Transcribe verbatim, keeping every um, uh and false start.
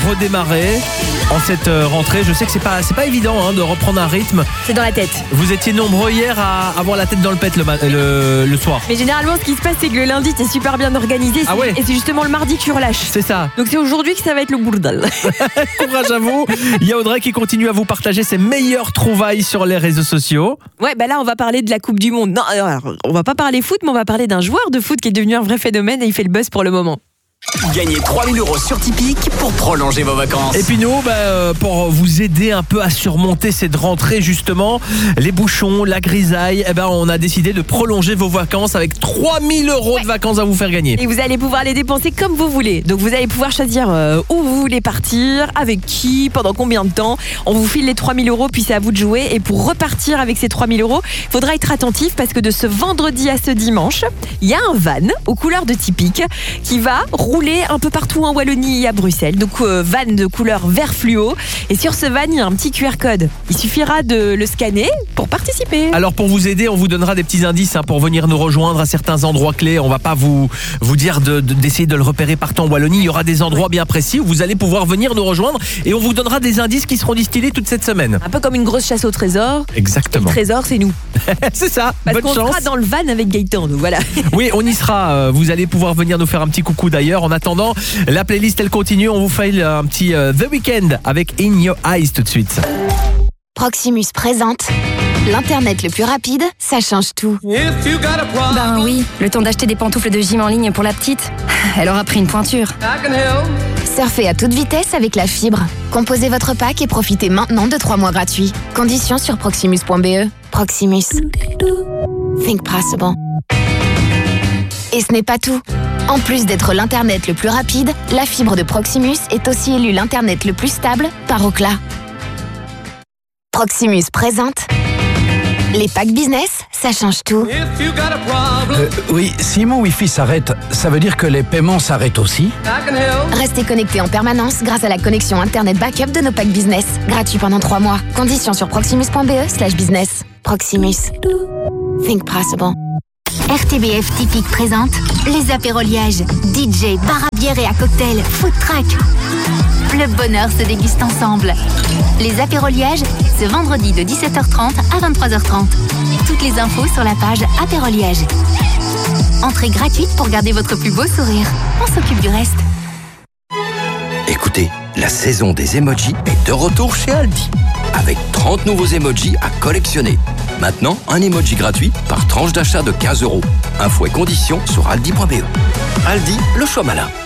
redémarrer en cette rentrée. Je sais que c'est pas, c'est pas évident hein, de reprendre un rythme. C'est dans la tête. Vous étiez nombreux hier à avoir la tête dans le pet le, le, le soir. Mais généralement, ce qui se passe, c'est que le lundi, t'es super bien organisé. Ah ouais. Et c'est justement le mardi que tu relâches. C'est ça. Donc c'est aujourd'hui que ça va être le bordel. Courage à vous. Il y a Audrey qui continue à vous partager ses meilleures trouvailles sur les réseaux sociaux. Ouais, bah là, on va parler de la Coupe du Monde. Non, alors, on va pas parler foot, mais on va parler d'un joueur de foot qui est devenu un vrai phénomène et il fait le buzz pour le moment. Gagnez trois mille euros sur Tipeee pour prolonger vos vacances. Et puis nous, bah, pour vous aider un peu à surmonter cette rentrée justement, les bouchons, la grisaille, eh ben, on a décidé de prolonger vos vacances avec trois mille euros ouais. de vacances à vous faire gagner. Et vous allez pouvoir les dépenser comme vous voulez. Donc vous allez pouvoir choisir euh, où vous voulez partir, avec qui, pendant combien de temps. On vous file les trois mille euros, puis c'est à vous de jouer. Et pour repartir avec ces trois mille euros, il faudra être attentif parce que de ce vendredi à ce dimanche, il y a un van aux couleurs de Typique qui va rouler un peu partout en Wallonie et à Bruxelles. Donc euh, van de couleur vert fluo. Et sur ce van, il y a un petit Q R code. Il suffira de le scanner pour participer. Alors pour vous aider, on vous donnera des petits indices hein, pour venir nous rejoindre à certains endroits clés. On va pas vous, vous dire de, de, d'essayer de le repérer partout en Wallonie. Il y aura des endroits bien précis où vous allez pouvoir venir nous rejoindre et on vous donnera des indices qui seront distillés toute cette semaine. Un peu comme une grosse chasse au trésor. Exactement. Et le trésor, c'est nous. C'est ça. Parce bonne qu'on chance. sera dans le van avec Gaëtan, donc voilà. Oui, on y sera. Vous allez pouvoir venir nous faire un petit coucou d'ailleurs. En attendant, la playlist elle continue. On vous fait un petit uh, The Weeknd avec In Your Eyes tout de suite. Proximus présente l'Internet le plus rapide, ça change tout. Ben oui, le temps d'acheter des pantoufles de gym en ligne pour la petite, elle aura pris une pointure. Surfez à toute vitesse avec la fibre. Composez votre pack et profitez maintenant de trois mois gratuits. Conditions sur proximus point b e. Proximus. Think possible. Et ce n'est pas tout. En plus d'être l'Internet le plus rapide, la fibre de Proximus est aussi élue l'Internet le plus stable par Ookla. Proximus présente les packs business, ça change tout. Euh, oui, si mon Wi-Fi s'arrête, ça veut dire que les paiements s'arrêtent aussi? Restez connecté en permanence grâce à la connexion Internet backup de nos packs business. Gratuit pendant trois mois. Conditions sur proximus point b e slash business. Proximus. Think possible. R T B F Typique présente les apéroliages. D J, bar à bière et à cocktail, food truck. Le bonheur se déguste ensemble. Les apéroliages, ce vendredi de dix-sept heures trente à vingt-trois heures trente. Toutes les infos sur la page Apéroliage. Entrée gratuite pour garder votre plus beau sourire. On s'occupe du reste. Écoutez, la saison des emojis est de retour chez Aldi. Avec trente nouveaux emojis à collectionner. Maintenant, un emoji gratuit par tranche d'achat de quinze euros. Infos et conditions sur aldi point b e. Aldi, le choix malin.